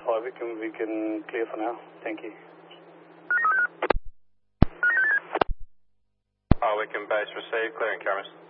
5 we can clear for now. Thank you. Wickham base received, clearing cameras.